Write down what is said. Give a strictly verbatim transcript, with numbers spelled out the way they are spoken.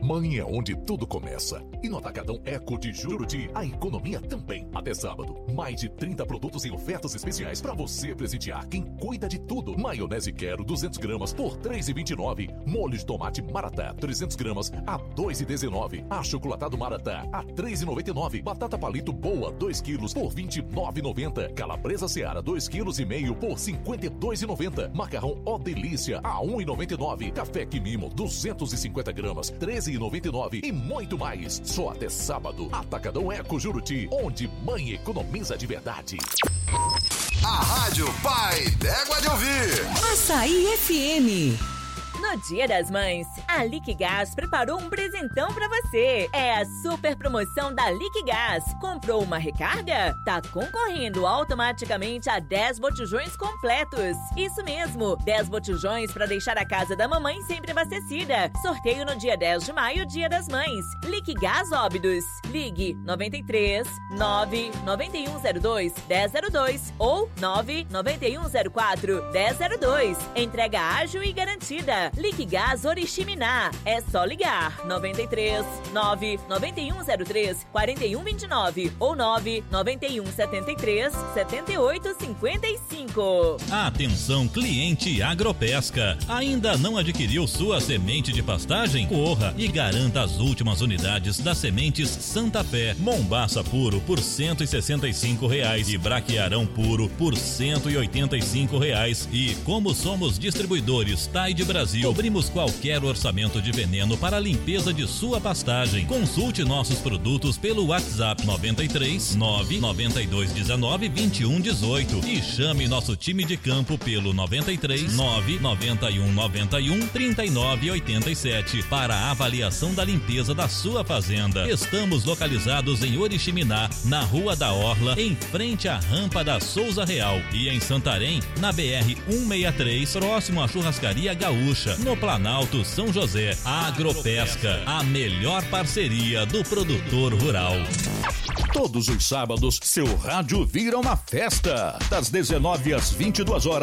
Mãe é onde tudo começa. E no Atacadão Eco de Juruti, a economia também. Até sábado, mais de trinta produtos em ofertas especiais para você presentear quem cuida de tudo. Maionese Quero duzentas gramas por três reais e vinte e nove centavos. Molho de tomate Maratá trezentas gramas a dois reais e dezenove centavos. Achocolatado Maratá a três reais e noventa e nove centavos. Batata Palito Boa dois quilos por vinte e nove reais e noventa centavos. Calabresa Seara dois quilos e meio por cinquenta e dois reais e noventa centavos. Macarrão Ó Delícia a um real e noventa e nove centavos. Café Quimimo duzentas e cinquenta gramas treze reais e noventa e nove centavos. E muito mais. Só até sábado. Atacadão Eco Juruti, onde mãe economiza de verdade. A Rádio Pai d'Égua de Ouvir. Açaí F M. No Dia das Mães, a Liquigás preparou um presentão pra você. É a super promoção da Liquigás. Comprou uma recarga? Tá concorrendo automaticamente a dez botijões completos. Isso mesmo, dez botijões pra deixar a casa da mamãe sempre abastecida. Sorteio no dia dez de maio, Dia das Mães. Liquigás Óbidos. Ligue noventa e três, nove nove um zero dois, dez zero dois ou nove nove um zero quatro, dez zero dois. Entrega ágil e garantida. Liquigás Oriximiná. É só ligar noventa e três, nove nove um zero três, quatro um dois nove ou nove nove um sete três, sete oito cinco cinco. Atenção, cliente Agropesca. Ainda não adquiriu sua semente de pastagem? Corra e garanta as últimas unidades das sementes Santa Fé. Mombaça puro por cento e sessenta e cinco reais e braquiarão puro por cento e oitenta e cinco reais. E como somos distribuidores Tide Brasil, cobrimos qualquer orçamento de veneno para a limpeza de sua pastagem. Consulte nossos produtos pelo WhatsApp noventa e três, nove nove dois um nove, vinte e um dezoito e chame nosso time de campo pelo noventa e três, nove nove um nove um, trinta e nove oitenta e sete para a avaliação da limpeza da sua fazenda. Estamos localizados em Oriximiná, na Rua da Orla, em frente à rampa da Souza Real, e em Santarém, na B R cento e sessenta e três, próximo à Churrascaria Gaúcha, no Planalto São José. Agropesca, a melhor parceria do produtor rural. Todos os sábados, seu rádio vira uma festa. Das dezenove às vinte e duas horas.